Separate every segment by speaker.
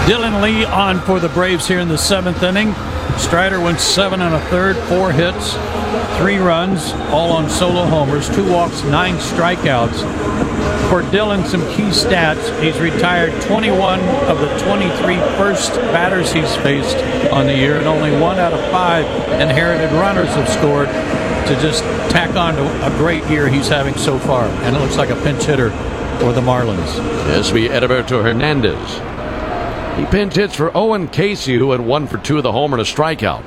Speaker 1: Dylan Lee on for the Braves here in the 7th inning. Strider went 7 1/3, 4 hits, 3 runs, all on solo homers, 2 walks, 9 strikeouts. For Dylan, some key stats. He's retired 21 of the 23 first batters he's faced on the year, and only 1 out of 5 inherited runners have scored, to just tack on to a great year he's having so far. And it looks like a pinch hitter for the Marlins.
Speaker 2: This will be Edilberto Hernandez. He pinch hits for Owen Casey, who had 1 for 2 with a homer and a strikeout.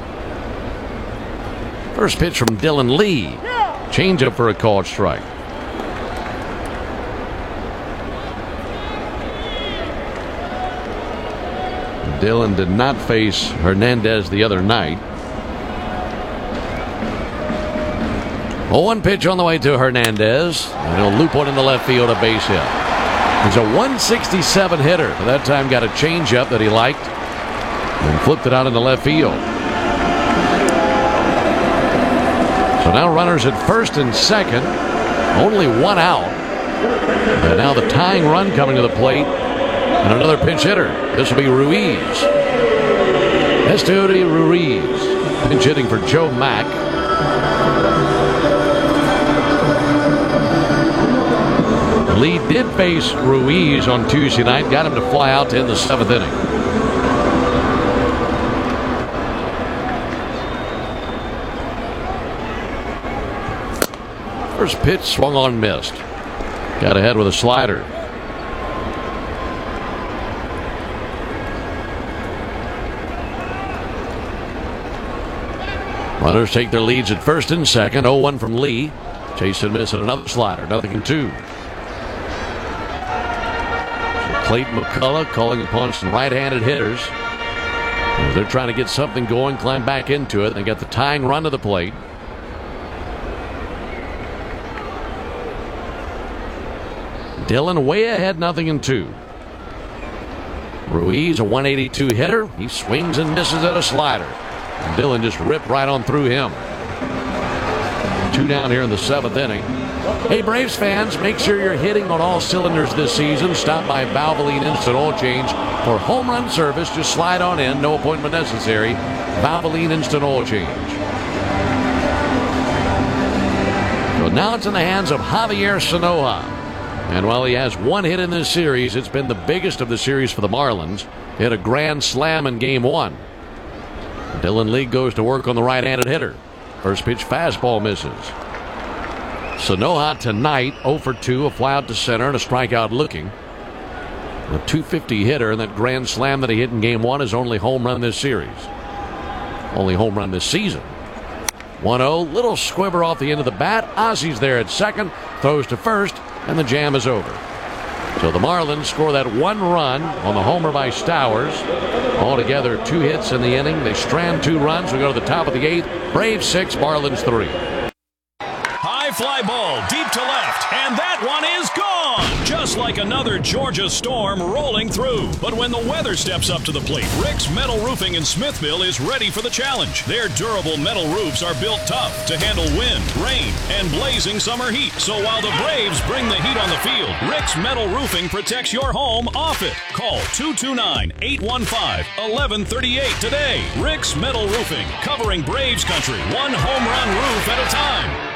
Speaker 2: First pitch from Dylan Lee. Changeup for a called strike. Dylan did not face Hernandez the other night. 0-1 pitch on the way to Hernandez. And he'll loop one in the left field, a base hit. He's a 167 hitter. That time got a changeup that he liked and flipped it out in the left field. So now runners at first and second. Only 1 out. And now the tying run coming to the plate. And another pinch hitter. This will be Ruiz. Esteury Ruiz. Pinch hitting for Joe Mack. Lee did face Ruiz on Tuesday night. Got him to fly out to end the 7th inning. First pitch swung on, missed. Got ahead with a slider. Runners take their leads at first and second. 0-1 from Lee. Chase and miss at another slider. 0-2. Clayton McCullough calling upon some right-handed hitters. As they're trying to get something going, climb back into it. They got the tying run to the plate. Dylan way ahead, 0-2. Ruiz, a 182 hitter. He swings and misses at a slider. And Dylan just ripped right on through him. 2 down here in the 7th inning. Hey, Braves fans, make sure you're hitting on all cylinders this season. Stop by Valvoline Instant Oil Change for home run service. Just slide on in, no appointment necessary. Valvoline Instant Oil Change. So now it's in the hands of Javier Sanoja. And while he has 1 hit in this series, it's been the biggest of the series for the Marlins. He hit a grand slam in Game 1. Dylan Lee goes to work on the right-handed hitter. First pitch fastball misses. Sanoja tonight 0 for 2, a fly out to center and a strikeout looking. A 250 hitter, and that grand slam that he hit in Game 1 is only home run this series. Only home run this season. 1-0, little squibber off the end of the bat. Ozzy's there at second, throws to first, and the jam is over. So the Marlins score that 1 run on the homer by Stowers. Altogether 2 hits in the inning. They strand 2 runs. We go to the top of the 8th. Braves 6, Marlins 3.
Speaker 3: High fly ball deep to left, and that one is gone. Just like another Georgia storm rolling through. But when the weather steps up to the plate, Rick's Metal Roofing in Smithville is ready for the challenge. Their durable metal roofs are built tough to handle wind, rain, and blazing summer heat. So while the Braves bring the heat on the field, Rick's Metal Roofing protects your home off it. Call 229-815-1138 today. Rick's Metal Roofing, covering Braves country, 1 home run roof at a time.